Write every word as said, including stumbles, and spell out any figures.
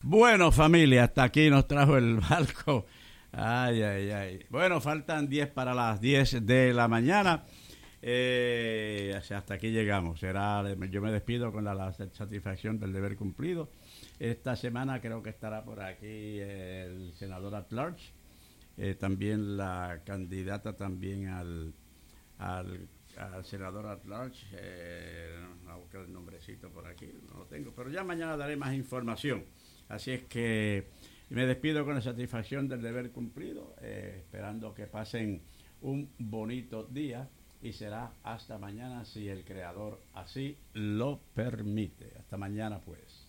Bueno, familia, hasta aquí nos trajo el barco. Ay, ay, ay. Bueno, faltan diez para las diez de la mañana. Eh, hasta aquí llegamos. Será, yo me despido con la, la satisfacción del deber cumplido. Esta semana creo que estará por aquí el senador at large, eh, también la candidata también al, al, al senador at large. Eh, no, a buscar el nombrecito por aquí, no lo tengo, pero ya mañana daré más información. Así es que me despido con la satisfacción del deber cumplido, eh, esperando que pasen un bonito día y será hasta mañana si el Creador así lo permite. Hasta mañana pues.